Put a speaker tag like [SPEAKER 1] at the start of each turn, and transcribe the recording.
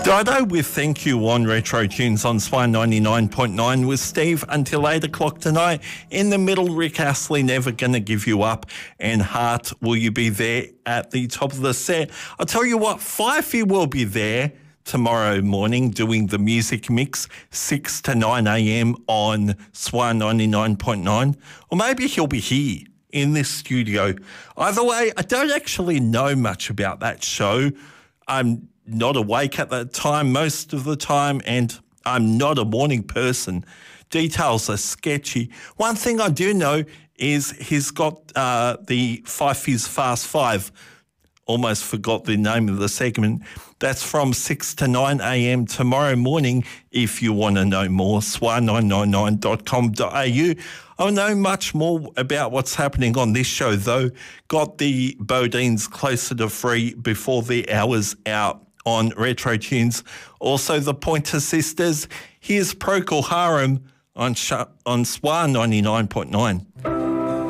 [SPEAKER 1] Dido with Thank You on Retro Tunes on Swan 99.9 with Steve until 8 o'clock tonight. In the middle, Rick Astley, Never Gonna Give You Up, and Heart, Will You Be There at the top of the set. I'll tell you what, Fifey will be there tomorrow morning doing the music mix 6 to 9 a.m. on Swan 99.9, or maybe he'll be here in this studio. Either way, I don't actually know much about that show. I'm not awake at that time most of the time, and I'm not a morning person. Details are sketchy. One thing I do know is he's got the Fifey's Fast Five. Almost forgot the name of the segment. That's from 6 to 9 a.m. tomorrow morning. If you want to know more, swan999.com.au. I'll know much more about what's happening on this show, though. Got the Bodines Closer to Free before the hour's out on Retro Tunes. Also, the Pointer Sisters. Here's Procol Harum on Swan 99.9.